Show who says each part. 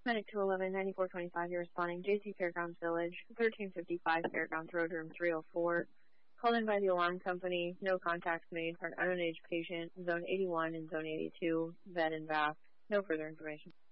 Speaker 1: Medic 211, 9425, you're responding. JC Fairgrounds Village, 1355 Fairgrounds Road, room 304. Called in by the alarm company. No contacts made for an unknown age patient. Zone 81 and Zone 82. Bed and bath. No further information.